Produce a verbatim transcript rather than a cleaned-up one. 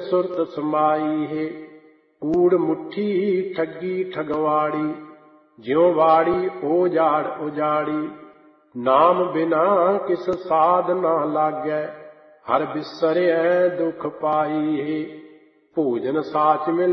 सुरत समाई है। कूड़ मुट्ठी ठगी ठगवाड़ी, ज्यों वाड़ी ओजाड़ उजाड़ी। नाम बिना किस साध ना लागै, हर बिसरै दुख पाई है। भोजन साच मिल